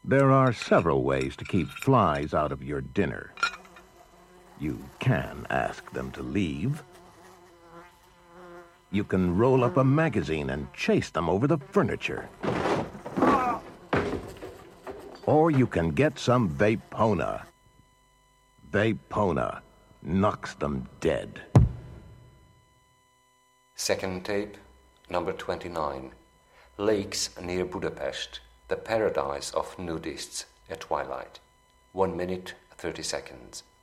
There are several ways to keep flies out of your dinner. You can ask them to leave. You can roll up a magazine and chase them over the furniture. Or you can get some Vapona. Vapona knocks them dead. Second tape, number 29. Lakes near Budapest, the paradise of nudists at twilight. 1 minute, 30 seconds.